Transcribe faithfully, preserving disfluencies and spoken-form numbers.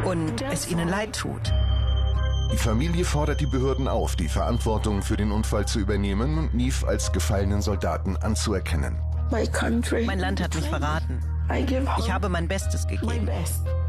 und es ihnen leid tut. Die Familie fordert die Behörden auf, die Verantwortung für den Unfall zu übernehmen und Neve als gefallenen Soldaten anzuerkennen. Mein Land hat mich verraten. Ich habe mein Bestes gegeben.